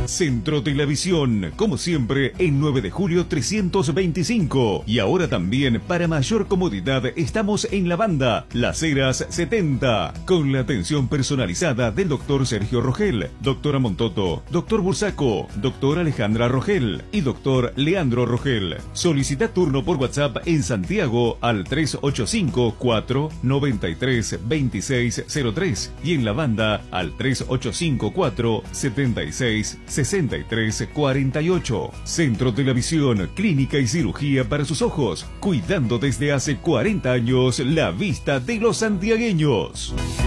Centro de la Visión, como siempre, en 9 de julio 325. Y ahora también, para mayor comodidad, estamos en la banda Las Heras 70, con la atención personalizada del doctor Sergio Rogel, doctora Montoto, doctor Bursaco, doctora Alejandra Rogel y doctor Leandro Rogel. Solicita turno por WhatsApp en Santiago al 385-493-2603 y en la banda al 385-476-6348. Centro de la Visión, clínica y cirugía para sus ojos, cuidando desde hace 40 años la vista de los santiagueños.